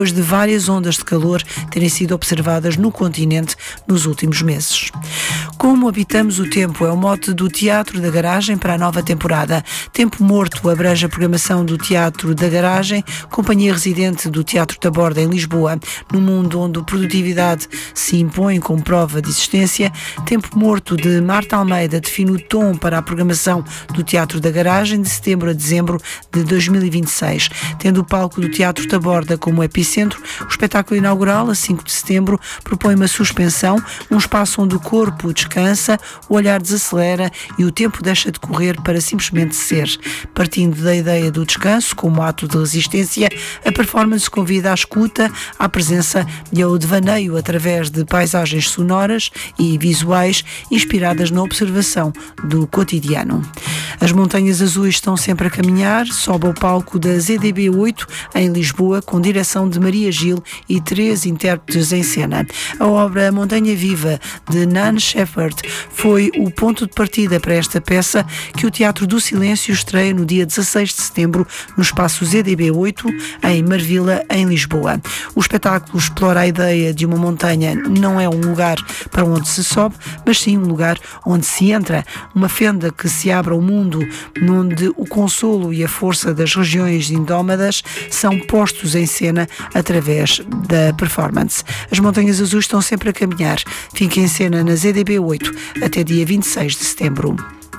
depois de várias ondas de calor terem sido observadas no continente nos últimos meses. Como habitamos o tempo é o mote do Teatro da Garagem para a nova temporada. Tempo Morto abrange a programação do Teatro da Garagem, companhia residente do Teatro da Borda em Lisboa. No mundo onde a produtividade se impõe como prova de existência, Tempo Morto de Marta Almeida define o tom para a programação do Teatro da Garagem de setembro a dezembro de 2026. Tendo o palco do Teatro da Borda como epicentro, o espetáculo inaugural, a 5 de setembro, propõe uma suspensão, um espaço onde o corpo descansa, o olhar desacelera e o tempo deixa de correr para simplesmente ser. Partindo da ideia do descanso como ato de resistência, a performance convida à escuta, à presença e ao devaneio através de paisagens sonoras e visuais inspiradas na observação do cotidiano. As Montanhas Azuis estão sempre a caminhar, sobe ao palco da ZDB 8 em Lisboa, com direção de Maria Gil e 3 intérpretes em cena. A obra Montanha Viva, de Nan Shepherd, foi o ponto de partida para esta peça que o Teatro do Silêncio estreia no dia 16 de setembro no espaço ZDB 8, em Marvila, em Lisboa. O espetáculo explora a ideia de uma montanha não é um lugar para onde se sobe, mas sim um lugar onde se entra, uma fenda que se abre ao mundo, onde o consolo e a força das regiões indómadas são postos em cena através da performance. As Montanhas Azuis estão sempre a caminhar. Fica em cena na ZDB 8 até dia 26 de setembro.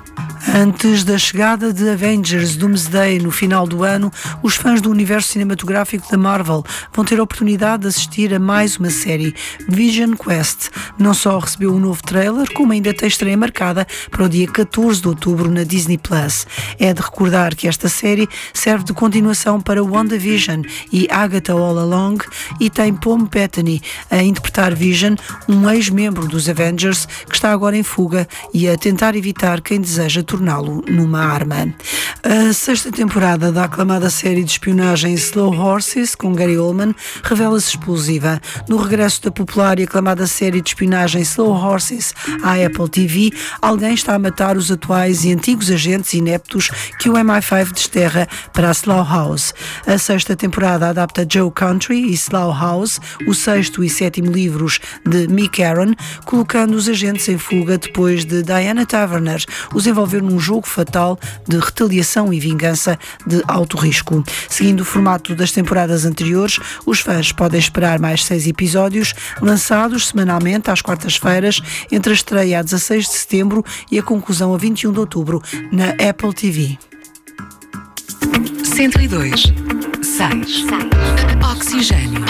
Antes da chegada de Avengers Doomsday no final do ano, os fãs do universo cinematográfico da Marvel vão ter a oportunidade de assistir a mais uma série, Vision Quest. Não só recebeu um novo trailer, como ainda tem estreia marcada para o dia 14 de outubro na Disney+. É de recordar que esta série serve de continuação para WandaVision e Agatha All Along e tem Paul Bettany a interpretar Vision, um ex-membro dos Avengers que está agora em fuga e a tentar evitar quem deseja torná-lo numa arma. A 6ª temporada da aclamada série de espionagem Slow Horses, com Gary Oldman, revela-se explosiva. No regresso da popular e aclamada série de espionagem Slow Horses à Apple TV, alguém está a matar os atuais e antigos agentes ineptos que o MI5 desterra para a Slough House. A 6ª temporada adapta Joe Country e Slough House, o 6º e 7º livros de Mick Aaron, colocando os agentes em fuga depois de Diana Taverner os envolver num jogo fatal de retaliação e vingança de alto risco. Seguindo o formato das temporadas anteriores, os fãs podem esperar mais 6 episódios, lançados semanalmente às quartas-feiras, entre a estreia a 16 de setembro e a conclusão a 21 de outubro na Apple TV. 102.6 Oxigênio.